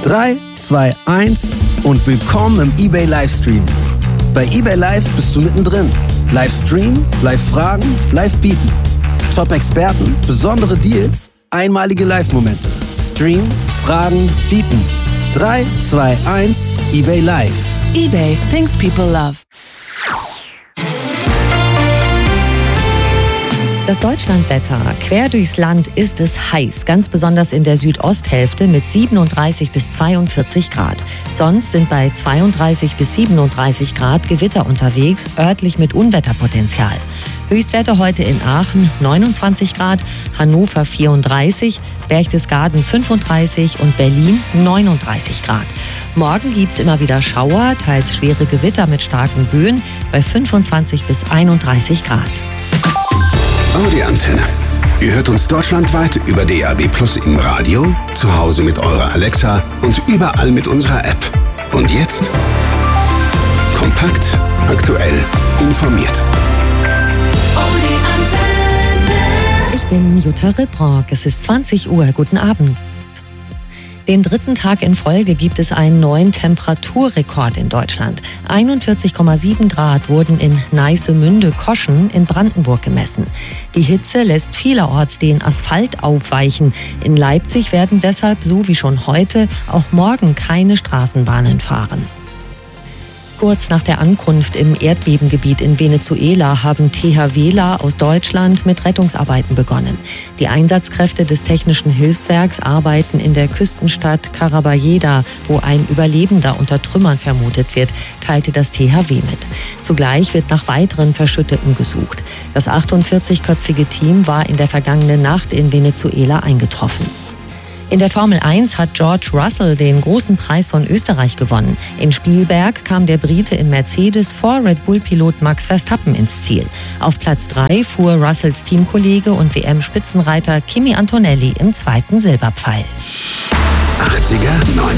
3, 2, 1 und willkommen im eBay Livestream. Bei eBay Live bist du mittendrin. Live streamen, live fragen, live bieten. Top-Experten, besondere Deals, einmalige Live-Momente. Stream, fragen, bieten. 3, 2, 1, eBay Live. eBay, things people love. Das Deutschlandwetter. Quer durchs Land ist es heiß, ganz besonders in der Südosthälfte mit 37 bis 42 Grad. Sonst sind bei 32 bis 37 Grad Gewitter unterwegs, örtlich mit Unwetterpotenzial. Höchstwerte heute in Aachen 29 Grad, Hannover 34, Berchtesgaden 35 und Berlin 39 Grad. Morgen gibt's immer wieder Schauer, teils schwere Gewitter mit starken Böen bei 25 bis 31 Grad. Audi-Antenne. Ihr hört uns deutschlandweit über DAB+ im Radio, zu Hause mit eurer Alexa und überall mit unserer App. Und jetzt kompakt, aktuell, informiert. Ich bin Jutta Ribrock. Es ist 20 Uhr. Guten Abend. Den dritten Tag in Folge gibt es einen neuen Temperaturrekord in Deutschland. 41,7 Grad wurden in Neissemünde-Koschen in Brandenburg gemessen. Die Hitze lässt vielerorts den Asphalt aufweichen. In Leipzig werden deshalb, so wie schon heute, auch morgen keine Straßenbahnen fahren. Kurz nach der Ankunft im Erdbebengebiet in Venezuela haben THWler aus Deutschland mit Rettungsarbeiten begonnen. Die Einsatzkräfte des Technischen Hilfswerks arbeiten in der Küstenstadt Caraballeda, wo ein Überlebender unter Trümmern vermutet wird, teilte das THW mit. Zugleich wird nach weiteren Verschütteten gesucht. Das 48-köpfige Team war in der vergangenen Nacht in Venezuela eingetroffen. In der Formel 1 hat George Russell den großen Preis von Österreich gewonnen. In Spielberg kam der Brite im Mercedes vor Red Bull-Pilot Max Verstappen ins Ziel. Auf Platz 3 fuhr Russells Teamkollege und WM-Spitzenreiter Kimi Antonelli im zweiten Silberpfeil. 80er,